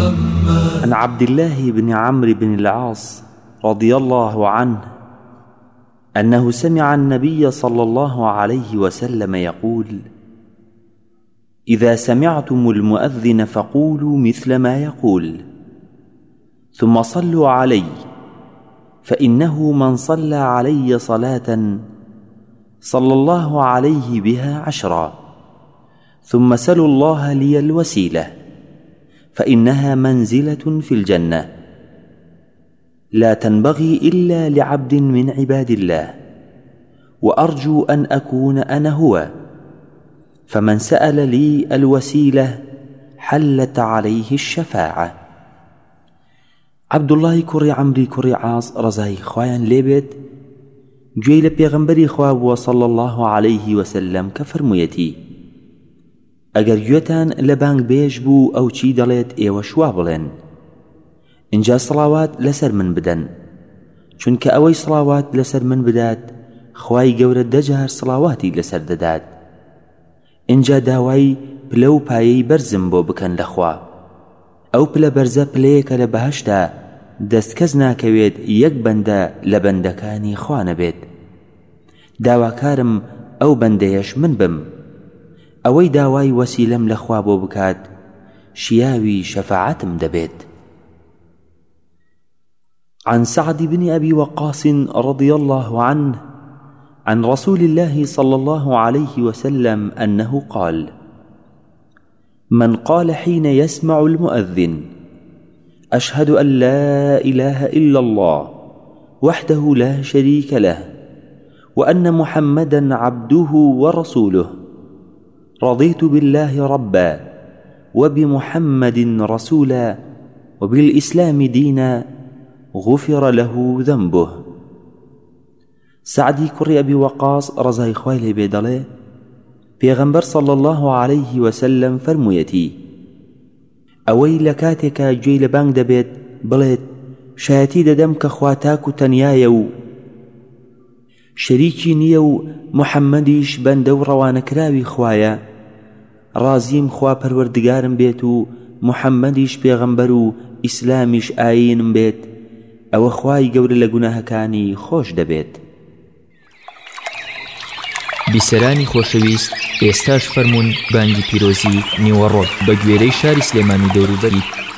عن عبد الله بن عمرو بن العاص رضي الله عنه أنه سمع النبي صلى الله عليه وسلم يقول: إذا سمعتم المؤذن فقولوا مثل ما يقول، ثم صلوا علي، فإنه من صلى علي صلاة صلى الله عليه بها 10، ثم سلوا الله لي الوسيلة، فإنها منزلة في الجنة لا تنبغي إلا لعبد من عباد الله، وأرجو أن أكون أنا هو، فمن سأل لي الوسيلة حلت عليه الشفاعة. عبد الله كري عمري كري عاص رزاي خوایان لێبێت گوێی لە پێغەمبەری خوا بووە صلى الله عليه وسلم کە فەرموویەتی: ئەگەر گوێتان لە بانگ بێژ بوو ئەو چی دەڵێت ئێوە شوا بڵێن، اینجا سڵاوات لەسەر من بدەن، چونکە ئەوەی سڵاوات لەسەر من بدات خوای گەورە 10 جار سڵاواتی لەسەر دەدات. اینجا داوای پلە و پایەی بەرزم بۆ بکەن لە خوا، ئەو پلە بەرزە پلەیەکە لە بەهەشتا دەست کەس ناکەوێت یەک بەندە لە بەندەکانی خوا نەبێت. داواکارم ئەو بەندەیەش من بم، ئەوەی داوای وەسیلەم لە خوا بۆ بکات شیاوی شەفاعەتم دەبێت. عن سعد بن أبي وقاص رضي الله عنه عن رسول الله صلى الله عليه وسلم أنه قال: من قال حين يسمع المؤذن: أشهد أن لا إله إلا الله وحده لا شريك له وأن محمدا عبده ورسوله، رضيت بالله ربا وبمحمد رسولا وبالإسلام دينا، غفر له ذنبه. سعدی کوڕی ئەبی وەقاص ڕەزای خوای لێ بێ دەڵێ: پێغەمبەر صلى الله عليه وسلم فەرموویەتی: ئەوەی لە کاتێکە گوێی لە بانگ دەبێت بڵێت شایەتی دەدەم کە خوا تاک و تەنیایە و شەریکی نییە و محەممەدیش بەندە و ڕەوانەکراوی خوایە، ڕازیم خوا پەروەردگارم بێت و محەممەدیش پێغەمبەر و ئیسلامیش ئاینم بێت، ئەوە خوای گەورە لە گوناهەکانی خۆش دەبێت. بیسەرانی خۆشەویست، ئێستاش فەرموون بانگی پیرۆزی نیوەڕۆ بە گوێرەی شاری سلێمانی دەوروبەری